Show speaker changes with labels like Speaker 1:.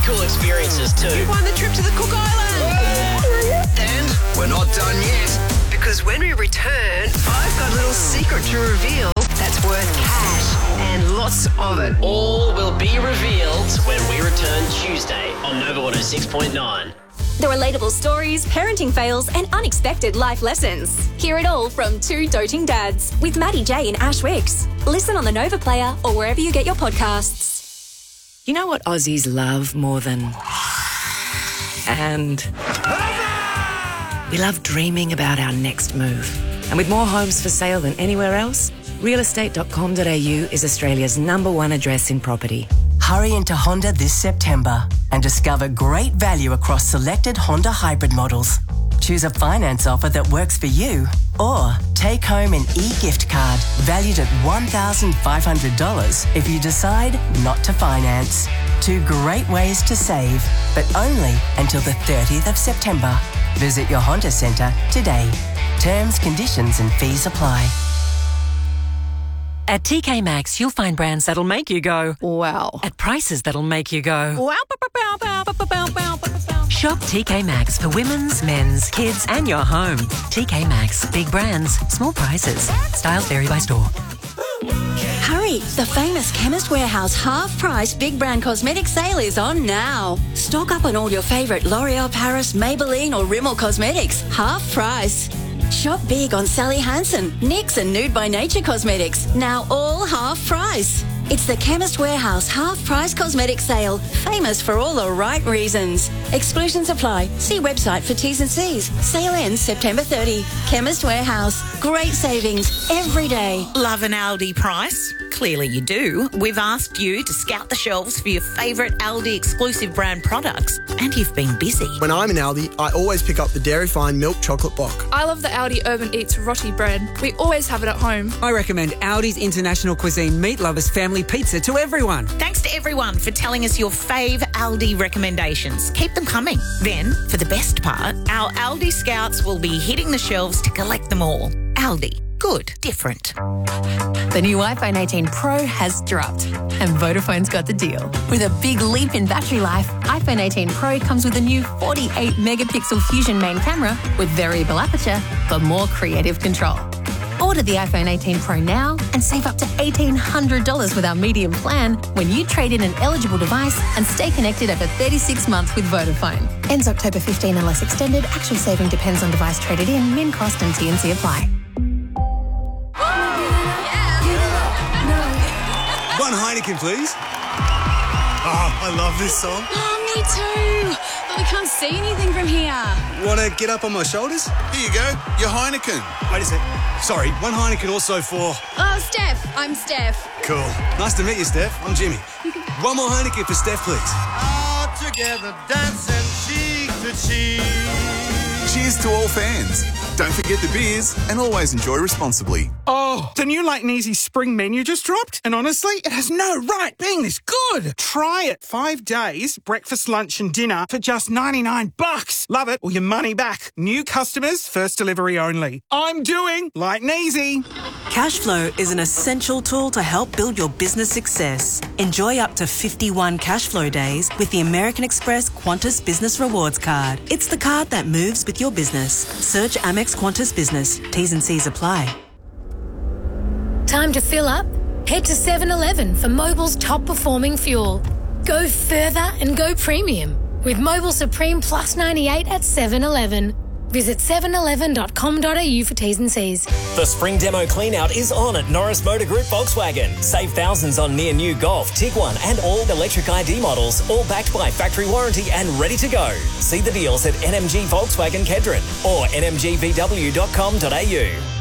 Speaker 1: cool experiences too.
Speaker 2: You won the trip to the Cook Islands.
Speaker 1: And we're not done yet.
Speaker 2: Because when we return, I've got a little secret to reveal that's worth cash and lots of it.
Speaker 1: All will be revealed when we return Tuesday on Nova 106.9.
Speaker 3: The relatable stories, parenting fails, and unexpected life lessons. Hear it all from two doting dads with Maddie J and Ash Wicks. Listen on the Nova Player or wherever you get your podcasts.
Speaker 4: You know what Aussies love more than... And... we love dreaming about our next move. And with more homes for sale than anywhere else, realestate.com.au is Australia's #1 address in property.
Speaker 5: Hurry into Honda this September and discover great value across selected Honda hybrid models. Choose a finance offer that works for you or take home an e-gift card valued at $1,500 if you decide not to finance. Two great ways to save, but only until the 30th of September. Visit your Honda Centre today. Terms, conditions and fees apply.
Speaker 6: At TK Maxx, you'll find brands that'll make you go,
Speaker 2: Wow.
Speaker 6: at prices that'll make you go.
Speaker 2: Wow.
Speaker 6: Shop TK Maxx for women's, men's, kids, and your home. TK Maxx, big brands, small prices. Styles vary by store.
Speaker 7: Hurry! The famous Chemist Warehouse half-price big brand cosmetic sale is on now. Stock up on all your favourite L'Oreal Paris, Maybelline or Rimmel cosmetics. Half price. Shop big on Sally Hansen, NYX and Nude by Nature cosmetics. Now all half price. It's the Chemist Warehouse half-price cosmetic sale. Famous for all the right reasons. Exclusions apply. See website for T's and C's. Sale ends September 30. Chemist Warehouse. Great savings every day.
Speaker 8: Love an Aldi price? Clearly you do. We've asked you to scout the shelves for your favourite Aldi exclusive brand products, and you've been busy.
Speaker 9: When I'm in Aldi, I always pick up the Dairy Fine milk chocolate block.
Speaker 10: I love the Aldi Urban Eats Roti bread. We always have it at home.
Speaker 11: I recommend Aldi's International Cuisine Meat Lovers Family Pizza to everyone.
Speaker 8: Thanks to everyone for telling us your fave Aldi recommendations. Keep them coming. Then, for the best part, our Aldi scouts will be hitting the shelves to collect them all. Aldi. Good. Different.
Speaker 12: The new iPhone 18 Pro has dropped, and Vodafone's got the deal. With a big leap in battery life, iPhone 18 Pro comes with a new 48-megapixel Fusion main camera with variable aperture for more creative control. Order the iPhone 18 Pro now and save up to $1,800 with our medium plan when you trade in an eligible device and stay connected over 36 months with Vodafone. Ends October 15 unless extended. Actual saving depends on device traded in. Min cost and T&C apply.
Speaker 13: One Heineken, please. Oh, I love this song.
Speaker 14: Oh, me too. But we can't see anything from here.
Speaker 13: Want to get up on my shoulders? Here you go, your Heineken. Wait a sec. Sorry, one Heineken also for...
Speaker 14: Oh, Steph. I'm Steph.
Speaker 13: Cool. Nice to meet you, Steph. I'm Jimmy. One more Heineken for Steph, please.
Speaker 15: All together dancing cheek to cheek.
Speaker 16: Cheers to all fans. Don't forget the beers and always enjoy responsibly.
Speaker 17: Oh, the new Late and Easy spring menu just dropped, and honestly, it has no right being this good. Try it. 5 days, breakfast, lunch and dinner for just $99. Love it or your money back. New customers, first delivery only. I'm doing Light and Easy.
Speaker 18: Cashflow is an essential tool to help build your business success. Enjoy up to 51 cashflow days with the American Express Qantas Business Rewards Card. It's the card that moves with your business. Search Amex Qantas Business. T's and C's apply.
Speaker 19: Time to fill up? Head to 7-Eleven for Mobil's top performing fuel. Go further and go premium with Mobil Supreme Plus 98 at 7-Eleven. Visit 711.com.au for T's and C's.
Speaker 1: The spring demo clean-out is on at Norris Motor Group Volkswagen. Save thousands on near-new Golf, Tiguan and all electric ID models, all backed by factory warranty and ready to go. See the deals at NMG Volkswagen Kedron or nmgvw.com.au.